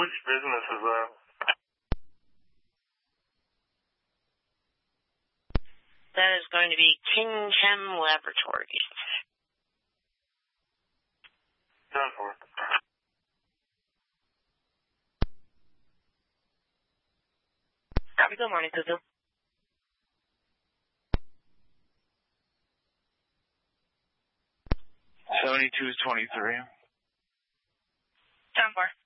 Which business is that? That is going to be King Chem Laboratories. Done for. Have a good morning, Cuckoo. 7223. Done for.